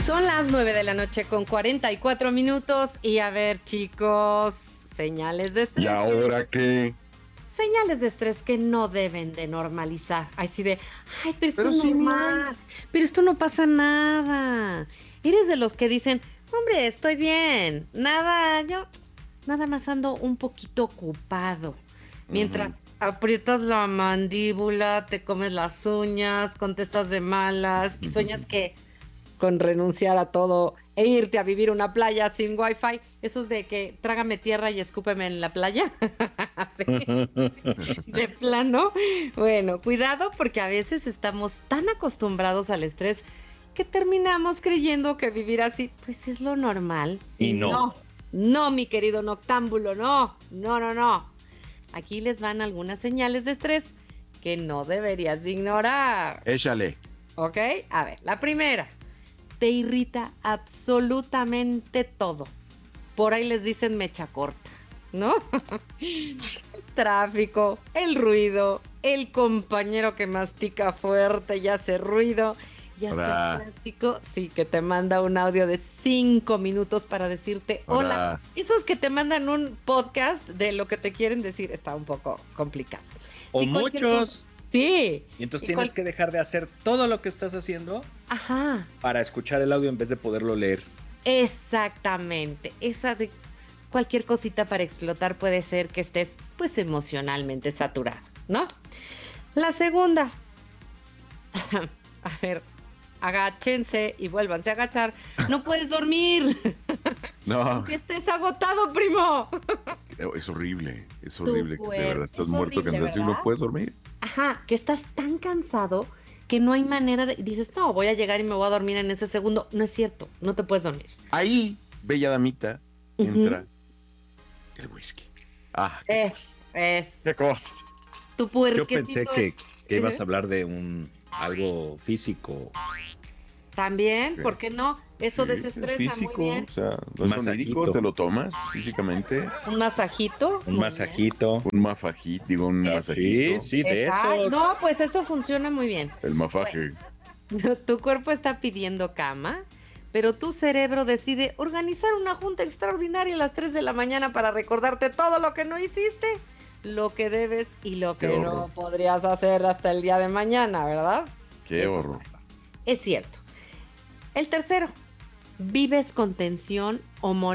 Son las 9 de la noche con 44 minutos y a ver, chicos, señales de estrés. ¿Y ahora qué? Señales de estrés que no deben de normalizar. Así de, ay, pero esto Pero es sí, normal, pero esto no pasa nada. Eres de los que dicen, hombre, estoy bien, yo nada más ando un poquito ocupado. Mientras aprietas la mandíbula, te comes las uñas, contestas de malas y sueñas que con renunciar a todo e irte a vivir una playa sin wifi, esos de que trágame tierra y escúpeme en la playa. Sí, de plano. Bueno, cuidado porque a veces estamos tan acostumbrados al estrés que terminamos creyendo que vivir así, pues es lo normal. Y no. No, mi querido noctámbulo, no. Aquí les van algunas señales de estrés que no deberías ignorar. Échale. ¿Ok? A ver, la primera. Te irrita absolutamente todo. Por ahí les dicen mecha corta, ¿no? Tráfico, el ruido, el compañero que mastica fuerte y hace ruido. Y hasta el clásico, sí, que te manda un audio de 5 minutos para decirte hola. Esos que te mandan un podcast de lo que te quieren decir está un poco complicado. O sí, muchos. Sí. Y entonces tienes que dejar de hacer todo lo que estás haciendo para escuchar el audio en vez de poderlo leer. Exactamente. Esa de cualquier cosita para explotar puede ser que estés pues emocionalmente saturado, ¿no? La segunda. A ver, agáchense y vuélvanse a agachar. No puedes dormir. No. Aunque estés agotado, primo. Es horrible que de verdad estás muerto, horrible, cansado y no puedes dormir. Ajá, que estás tan cansado que no hay manera de... Dices, no, voy a llegar y me voy a dormir en ese segundo. No es cierto, no te puedes dormir. Ahí, bella damita, entra el whisky. Qué cosa. Tu puerquecito. Yo pensé que ibas a hablar de algo físico. También, ¿por qué no? Eso Sí, desestresa es físico, muy bien. O sea, no es onírico, te lo tomas físicamente. Un masajito. Un masajito. Un mafajito, digo, un masajito. Sí, de eso. No, pues eso funciona muy bien. El mafaje. Bueno, tu cuerpo está pidiendo cama, pero tu cerebro decide organizar una junta extraordinaria a las 3 de la mañana para recordarte todo lo que no hiciste, lo que debes y lo que no podrías hacer hasta el día de mañana, ¿verdad? Qué horror. Es cierto. El tercero, vives con tensión o molestia